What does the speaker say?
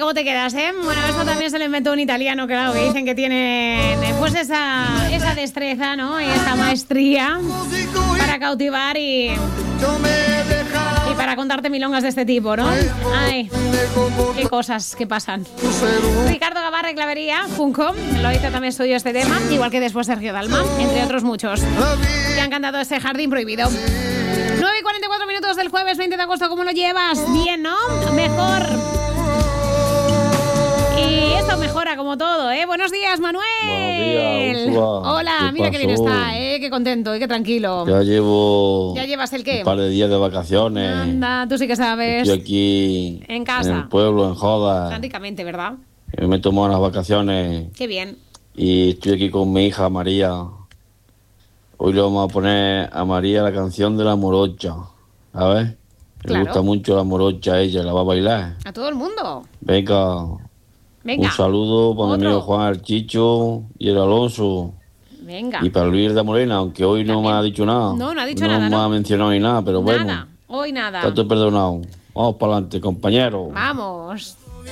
¿cómo te quedas, eh? Bueno, esto también se lo inventó un italiano, claro, que dicen que tienen pues esa destreza, ¿no? Y esa maestría para cautivar y para contarte milongas de este tipo, ¿no? Ay, qué cosas que pasan. Ricardo Gavarra y Clavería, Funko, lo hizo también suyo este tema, igual que después Sergio Dalma, entre otros muchos, que han cantado este Jardín Prohibido. 9:44 del jueves 20 de agosto, ¿cómo lo llevas? Bien, ¿no? Mejor. Y esto mejora como todo, ¿eh? Buenos días, Manuel. Buenos días, Ursula. Hola, mira qué bien está, ¿eh? Qué contento y qué tranquilo. Ya llevo... ¿Ya llevas el qué? Un par de días de vacaciones. Anda, tú sí que sabes. Estoy aquí... En casa. En el pueblo, en Joda. Prácticamente, ¿verdad? Me he tomado unas vacaciones. Qué bien. Y estoy aquí con mi hija, María. Hoy le vamos a poner a María la canción de la morocha. A ver. Claro. Le gusta mucho la morocha a ella, la va a bailar. A todo el mundo. Venga. Venga. Un saludo para mi Otro. amigo Juan, el Chicho y el Alonso. Venga. Y para Luis de Morena, aunque hoy no También. me ha dicho nada. No ha dicho nada, No me ¿no? ha mencionado ni nada, pero bueno. Nada. Hoy nada. Está todo perdonado. Vamos para adelante, compañero. Vamos.